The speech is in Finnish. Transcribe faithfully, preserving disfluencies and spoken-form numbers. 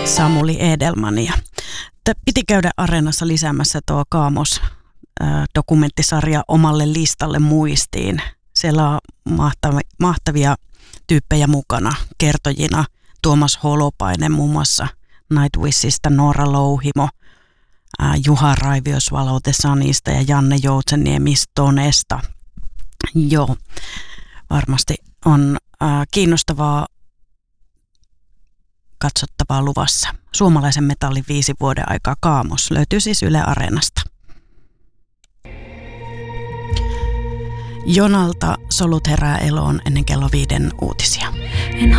Samuli Edelmania. Piti käydä Areenassa lisäämässä tuo Kaamos-dokumenttisarja omalle listalle muistiin. Siellä on mahtavia, mahtavia tyyppejä mukana kertojina. Tuomas Holopainen muun muassa Nightwishista, Noora Louhimo, ää, Juha Raivios Valote Sanista ja Janne Joutseniemi Stonesta. Joo, varmasti on ää, kiinnostavaa katsottavaa luvassa. Suomalaisen metallin viisi vuoden aikaa Kaamos löytyy siis Yle Areenasta. Jonalta solut herää eloon ennen kello viiden uutisia.